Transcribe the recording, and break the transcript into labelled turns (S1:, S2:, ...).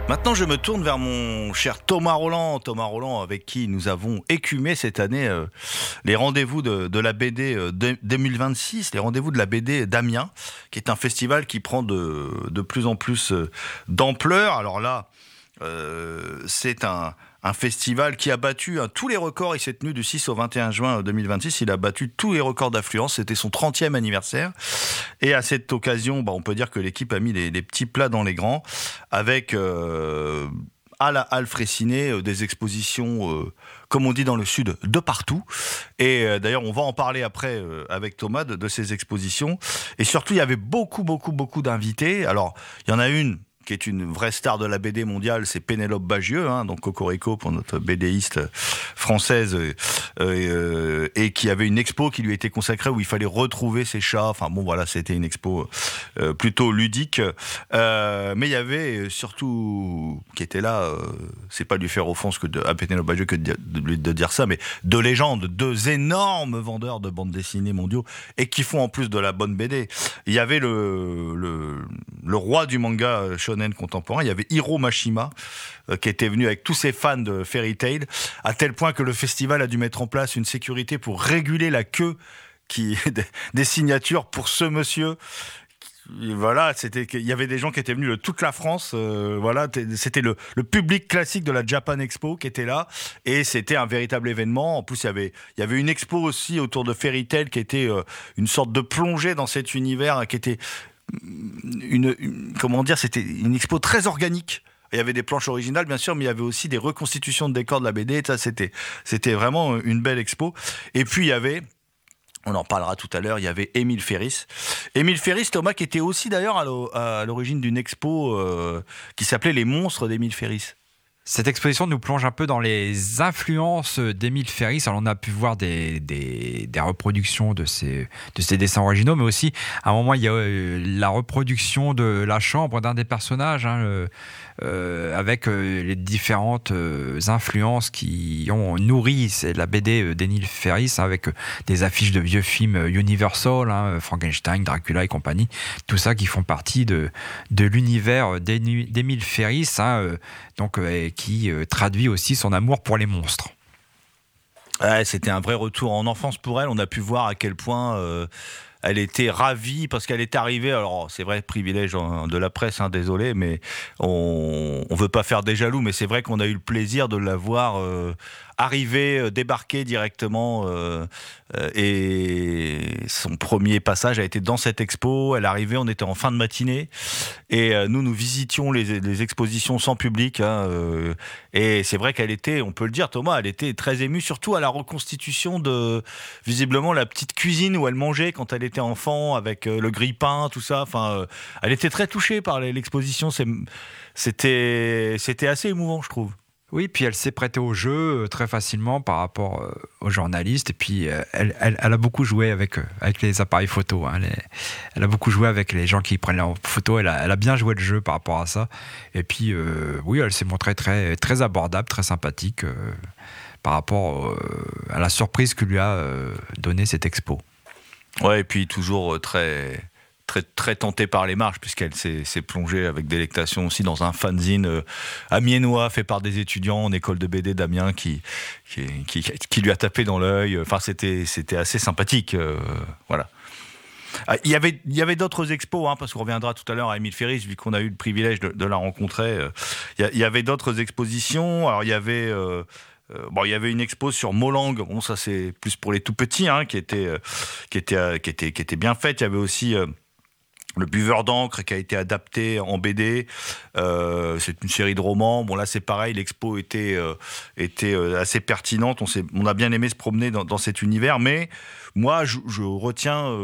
S1: Maintenant, je me tourne vers mon cher Thomas Roland. Thomas Roland, avec qui nous avons écumé cette année les rendez-vous de la BD 2026, les rendez-vous de la BD d'Amiens, qui est un festival qui prend de plus en plus d'ampleur. Alors là, c'est un festival qui a battu tous les records. Il s'est tenu du 6 au 21 juin 2026. Il a battu tous les records d'affluence. C'était son 30e anniversaire. Et à cette occasion, on peut dire que l'équipe a mis les petits plats dans les grands avec à la Halle Fraissinet des expositions, comme on dit dans le Sud, de partout. Et d'ailleurs, on va en parler après avec Thomas de ces expositions. Et surtout, il y avait beaucoup d'invités. Alors, il y en a une qui est une vraie star de la BD mondiale, c'est Pénélope Bagieux, donc Cocorico pour notre BDiste française, et qui avait une expo qui lui était consacrée où il fallait retrouver ses chats. Enfin bon, voilà, c'était une expo plutôt ludique. Mais il y avait surtout, qui était là, c'est pas lui faire offense à Pénélope Bagieux que de dire ça, mais deux légendes, deux énormes vendeurs de bandes dessinées mondiaux, et qui font en plus de la bonne BD. Il y avait le roi du manga shonen contemporain, il y avait Hiro Mashima qui était venu avec tous ses fans de Fairy Tail, à tel point que le festival a dû mettre en place une sécurité pour réguler la queue des signatures pour ce monsieur. Voilà, il y avait des gens qui étaient venus de toute la France. Voilà, c'était le public classique de la Japan Expo qui était là, et c'était un véritable événement. En plus, il y avait une expo aussi autour de Fairy Tail qui était une sorte de plongée dans cet univers, qui était c'était une expo très organique. Il y avait des planches originales, bien sûr, mais il y avait aussi des reconstitutions de décors de la BD. Ça, c'était vraiment une belle expo. Et puis, il y avait, on en parlera tout à l'heure, il y avait Émile Ferris. Émile Ferris, Thomas, qui était aussi d'ailleurs à l'origine d'une expo qui s'appelait Les Monstres d'Émile Ferris.
S2: Cette exposition nous plonge un peu dans les influences d'Émile Ferris. Alors, on a pu voir des reproductions de ses dessins originaux, mais aussi, à un moment, il y a la reproduction de la chambre d'un des personnages, avec les différentes influences qui ont nourri la BD d'Émile Ferris, avec des affiches de vieux films Universal, Frankenstein, Dracula et compagnie. Tout ça qui font partie de l'univers d'Émile Ferris, qui traduit aussi son amour pour les monstres.
S1: Ouais, c'était un vrai retour en enfance pour elle. On a pu voir à quel point elle était ravie parce qu'elle est arrivée. Alors c'est vrai, privilège de la presse, désolé, mais on veut pas faire des jaloux, mais c'est vrai qu'on a eu le plaisir de la voir arriver, débarquer directement, et son premier passage a été dans cette expo. Elle est arrivée, on était en fin de matinée, et nous visitions les expositions sans public, et c'est vrai qu'elle était, on peut le dire, Thomas, elle était très émue, surtout à la reconstitution de, visiblement, la petite cuisine où elle mangeait quand elle était enfant, avec le grille-pain, tout ça. Enfin, elle était très touchée par l'exposition. C'était assez émouvant, je trouve.
S2: Oui, puis elle s'est prêtée au jeu très facilement par rapport aux journalistes. Et puis, elle a beaucoup joué avec les appareils photo. Elle a beaucoup joué avec les gens qui prennent leurs photos. Elle a bien joué le jeu par rapport à ça. Et puis, oui, elle s'est montrée très, très abordable, très sympathique par rapport à la surprise que lui a donnée cette expo.
S1: Ouais, et puis toujours très tentée par les marches, puisqu'elle s'est plongée avec délectation aussi dans un fanzine amiénois fait par des étudiants en école de BD d'Amiens qui lui a tapé dans l'œil. Enfin, c'était assez sympathique. Voilà. Il y avait d'autres expos, parce qu'on reviendra tout à l'heure à Émile Ferris, vu qu'on a eu le privilège de la rencontrer. Il y avait d'autres expositions. Alors, il y avait une expo sur Molang. Bon, ça c'est plus pour les tout petits, qui était bien faite. Il y avait aussi Le Buveur d'encre qui a été adapté en BD. C'est une série de romans. Bon, là c'est pareil, l'expo était assez pertinente. On a bien aimé se promener dans cet univers, mais moi je retiens